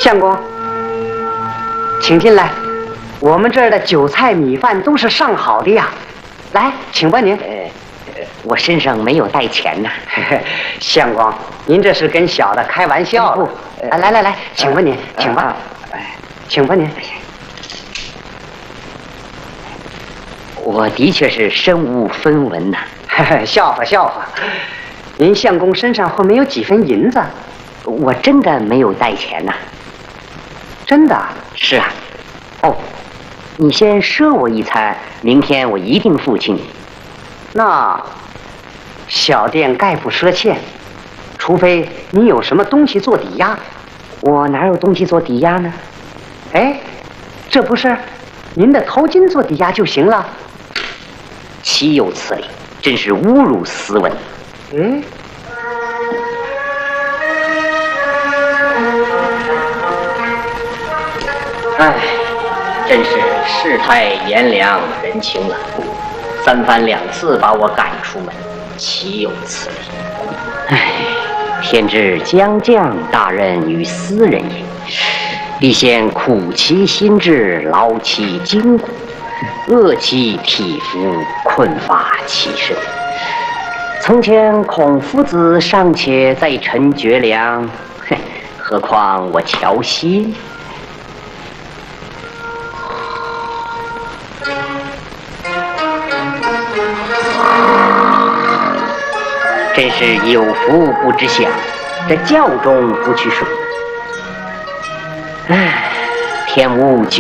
相公，请进来。我们这儿的酒菜米饭都是上好的呀。来，请吧您。 我身上没有带钱呐。 相公，您这是跟小的开玩笑了。来，请吧您，请吧，请吧您。 我的确是身无分文呐。 笑话。您相公身上会没有几分银子？ 我真的没有带钱呐。 真的？ 是啊。哦，你先赊我一餐，明天我一定付清。 那小店概不赊欠，除非你有什么东西做抵押。 我哪有东西做抵押呢？ 哎，这不是您的头巾做抵押就行了。 岂有此理！真是侮辱斯文。哎，真是世态炎凉人情冷，三番两次把我赶出门，岂有此理！哎，天知将降大任于斯人也，必先苦其心志，劳其筋骨，饿其体肤，困乏其身。从前孔夫子尚且在陈绝粮，何况我乔西？真是有福不知享，这教中不去数。唉，天无绝